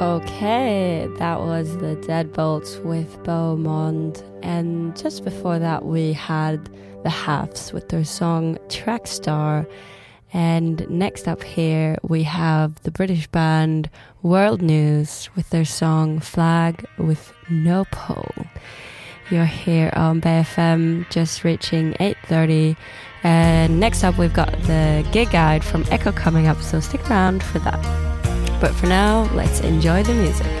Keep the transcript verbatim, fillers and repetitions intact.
Okay, that was the Deadbolts with Beaumont, and just before that we had the Halves with their song Trackstar, and next up here we have the British band World News with their song Flag with No Pole. You're here on B F M, just reaching eight thirty, and next up we've got the gig guide from Echo coming up, so stick around for that. But for now, let's enjoy the music.